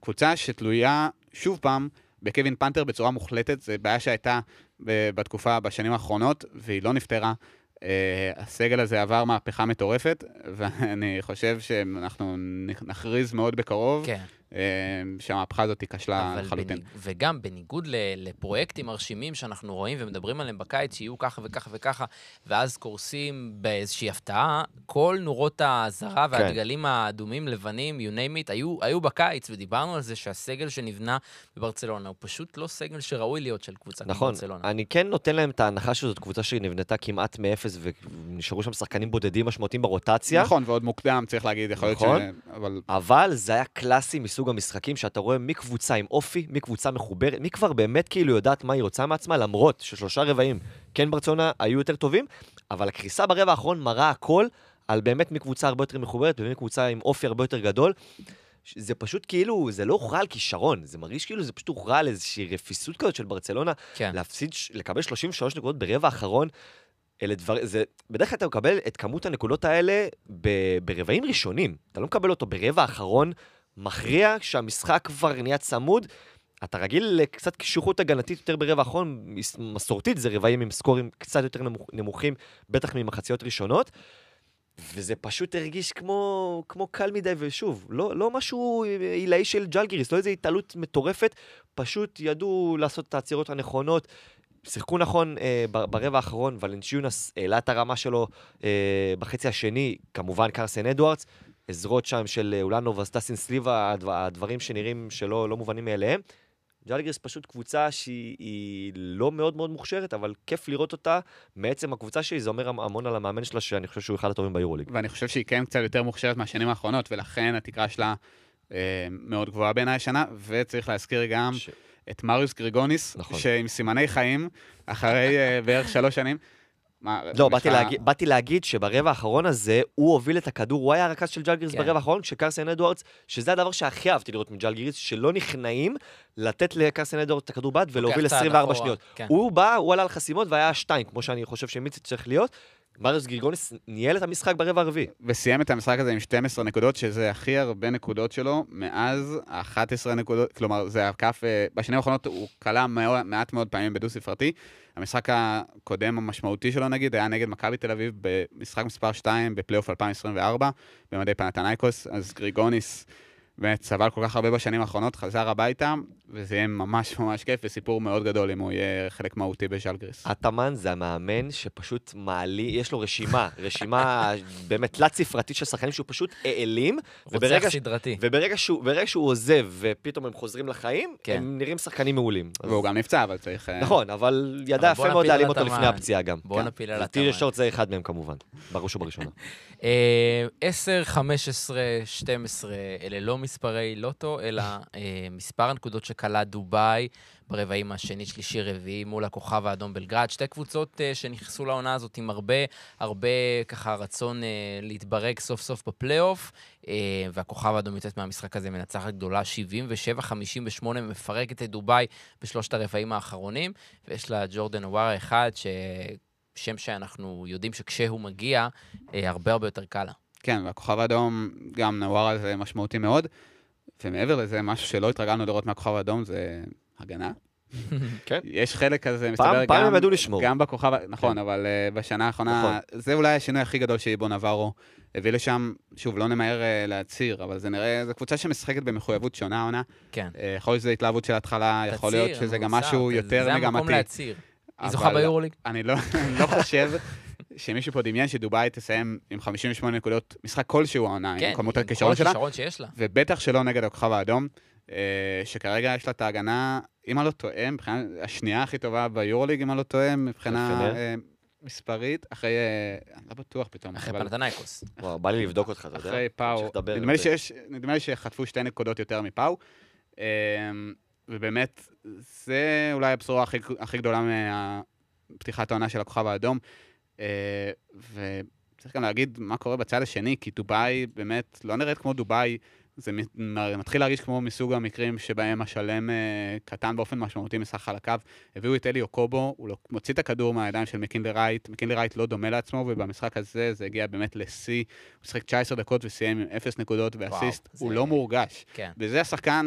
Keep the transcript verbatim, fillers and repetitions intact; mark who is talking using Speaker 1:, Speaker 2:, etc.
Speaker 1: קבוצה שתלויה, שוב פעם, בקווין פנתר בצורה מוחלטת, זה בעיה שהייתה בתקופה, בשנים האחרונות, והיא לא נפתרה. הסגל הזה עבר מהפכה מטורפת, ואני חושב שאנחנו נכריז מאוד בקרוב,
Speaker 2: כן.
Speaker 1: שהמהפכה הזאת היא כשלה לחלוטין.
Speaker 2: וגם בניגוד לפרויקטים מרשימים שאנחנו רואים ומדברים עליהם בקיץ, שיהיו ככה וככה וככה, ואז קורסים באיזושהי הפתעה, כל נורות הזרה והדגלים האדומים, לבנים, you name it, היו, היו בקיץ, ודיברנו על זה שהסגל שנבנה בברצלונה, הוא פשוט לא סגל שראוי להיות של קבוצה כמו ברצלונה.
Speaker 3: נכון, אני כן נותן להם את ההנחה שזאת קבוצה שנבנתה כמעט מאפס, ונשארו שם שחקנים בודדים משמעותיים ברוטציה.
Speaker 1: נכון, ועוד מוקדם, צריך להגיד, יכול להיות
Speaker 3: נכון,
Speaker 1: ש... אבל...
Speaker 3: אבל זה היה קלאסי מסוג המשחקים, שאתה רואה מי קבוצה עם אופי, מי קבוצה מחוברת, מי כבר באמת כאילו יודעת מה היא רוצה מעצמה, למרות ששלושה רבעים, כן ברצלונה היו יותר טובים, אבל הקריסה ברבע האחרון מראה הכל על באמת מי קבוצה הרבה יותר מחוברת, ומי קבוצה עם אופי הרבה יותר גדול. זה פשוט כאילו, זה לא הוכרע על כישרון, זה מרגיש כאילו זה פשוט הוכרע על איזושהי רפיסות כזאת של ברצלונה,
Speaker 2: כן.
Speaker 3: להפסיד, לקבל שלושים ושלוש נקודות ברבע האחרון, אלה דבר, זה, בדרך כלל אתה מקבל את כמות הנקודות האלה ב, ברבעים ראשונים, אתה לא מקבל אותו ברבע האחרון, מכריע שהמשחק כבר נהיה צמוד, אתה רגיל לקצת קישוחות הגנתית יותר ברבע האחרון, מסורתית זה רבעים עם סקורים קצת יותר נמוכים, בטח ממחציות ראשונות, וזה פשוט הרגיש כמו, כמו קל מדי, ושוב, לא, לא משהו עילאי של ג'לגיריס, לא איזו התעלות מטורפת, פשוט ידעו לעשות את העצירות הנכונות, שיחקו נכון אה, ברבע האחרון, ולנצ'יונס העלה את הרמה שלו אה, בחצי השני, כמובן קרסן אדוארדס, עזרות שם של אולנו וסטסין סליבה, הדברים שנראים שלא לא מובנים מאליהם. ג'לגיריס פשוט קבוצה שהיא לא מאוד מאוד מוכשרת, אבל כיף לראות אותה. מעצם הקבוצה שהיא, זה אומר המון על המאמן שלה, שאני חושב שהוא אחד הטובים ביורוליג.
Speaker 1: ואני חושב שהיא כן קצת יותר מוכשרת מהשנים האחרונות, ולכן התקרה שלה אה, מאוד גבוהה בעיניי השנה, וצריך להזכיר גם ש... את מריוס גריגוניס, נכון. שעם סימני חיים, אחרי אה, בערך שלוש שנים, מה,
Speaker 3: לא, באתי, להגיד, באתי להגיד שברבע האחרון הזה, הוא הוביל את הכדור, הוא היה הרכז של ג'לגיריס כן. ברבע האחרון, כשקרסן אדוארדס, שזה הדבר שהכי אהבתי לראות מג'לגיריס, שלא נכנעים לתת לקרסן אדוארדס את הכדור בד, ולהוביל עשרים וארבע שניות. כן. הוא בא, הוא עלה על חסימות, והיה שתיים, כמו שאני חושב שמיצית צריך להיות, מריוס גריגוניס ניהל את המשחק ברבע הרביעי.
Speaker 1: וסיים את המשחק הזה עם שתים עשרה נקודות, שזה הכי הרבה נקודות שלו, מאז אחת עשרה נקודות, כלומר, זה הכף, בשנים האחרונות הוא קלה מעט מאוד פעמים בדו ספרתי. המשחק הקודם המשמעותי שלו, נגיד, היה נגד מכבי תל אביב במשחק מספר שתיים בפלייאוף אלפיים עשרים וארבע, במדי פנתנייקוס, אז גריגוניס באמת סבל כל כך הרבה בשנים האחרונות, חזר הביתה, וזה יהיה ממש ממש כיף, וסיפור מאוד גדול אם הוא יהיה חלק מהותי בז'לגיריס.
Speaker 3: אטמן זה המאמן שפשוט מעלי, יש לו רשימה, רשימה באמת תלת ספרתית של שחקנים שהוא פשוט העלים,
Speaker 2: רוצח סדרתי.
Speaker 3: וברגע שהוא, ברגע שהוא עוזב ופתאום הם חוזרים לחיים, כן. הם נראים שחקנים מעולים.
Speaker 1: והוא גם נפצע, אבל צריך... נכון,
Speaker 3: אבל ידע יפה מאוד להעלים אותו לפני הפציעה גם.
Speaker 2: בוא נפיל על
Speaker 3: הטי שורט זה אחד מהם כמובן, בראש ובראשונה.
Speaker 2: עשר, חמש עשרה, שתים עשרה, אלה לא מספרי לוטו, אלא מספר הנקודות שקלה דובאי ברבעים השני, שלישי, רביעי, מול הכוכב האדום בלגרד. שתי קבוצות שנכנסו לעונה הזאת עם הרבה, הרבה ככה רצון להתברג סוף סוף בפלייאוף, והכוכב האדום יוצאת מהמשחק הזה מנצחת גדולה, שבעים ושבע חמישים ושמונה, מפרקת את דובאי בשלושת הרבעים האחרונים, ויש לה ג'ורדן אווארה אחד, שם שאנחנו יודעים שכשהוא מגיע, הרבה הרבה יותר קלה.
Speaker 1: כן, והכוכב האדום, גם אווארה זה משמעותי מאוד, ומעבר לזה, משהו שלא התרגלנו לראות מהכוכב האדום, זה הגנה.
Speaker 3: כן.
Speaker 1: יש חלק כזה,
Speaker 3: מסתבר גם, הם ידעו לשמור.
Speaker 1: גם בכוכב, נכון, אבל בשנה האחרונה, זה אולי השינוי הכי גדול שאיבו נברו הביא לשם, שוב, לא נמהר להציר, אבל זה נראה, זו קבוצה שמשחקת במחויבות שונה עונה.
Speaker 2: כן.
Speaker 1: יכול להיות שזה התלהבות של ההתחלה, יכול להיות שזה גם משהו יותר מגמתי.
Speaker 2: זה המקום להציר. היא זוכה ביורוליג?
Speaker 1: אני לא חושב שמישהו פה דמיין שדובאי תסיים עם חמישים ושמונה נקודות, משחק כלשהו העונה, עם כמות הכישרון שלה, ובטח שלא נגד הכוכב האדום, שכרגע יש לה את ההגנה, אם אני לא טועה, מבחינה השנייה הכי טובה ביורוליג, אם אני לא טועה, מבחינה מספרית, אחרי, אני לא בטוח פתאום.
Speaker 2: אחרי פנתנייקוס.
Speaker 3: וואו, בא לי לבדוק אותך, אתה יודע?
Speaker 1: אחרי פאו. נדמה לי שחטפו שתי נקודות יותר מפאו, ובאמת, זה אולי הבשורה הכי גדולה מהפתיחת העונה של הכוכב האדום, וצריך גם להגיד מה קורה בצד השני, כי דובאי באמת לא נראית כמו דובאי, זה מתחיל להרגיש כמו מסוג המקרים שבהם השלם קטן באופן משמעותי מסך על הקו. הביאו את אלי אוקובו, הוא מוציא את הכדור מהידיים של מקינלי רייט, מקינלי רייט לא דומה לעצמו, ובמשחק הזה זה הגיע באמת לשיא, הוא שחק תשע עשרה דקות וסיים עם אפס נקודות ואסיסט, הוא לא מורגש. וזה השחקן